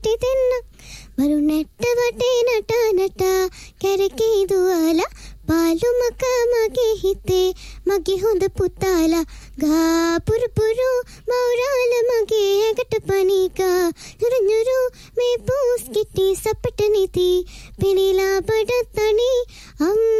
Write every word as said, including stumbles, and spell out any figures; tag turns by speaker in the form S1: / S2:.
S1: කෙටි දෙන්න මරු නැට්ට වටේ නටා නටා කැරකී දුවලා පාළුමක මගේ හිතේ මගේ හොඳ පුතාලා ගා පුරු පුරු මෞරාල මගේ ඇඟට පනිකා යුරු යුරු මේ පූස් කිටි සපට නිති පිනි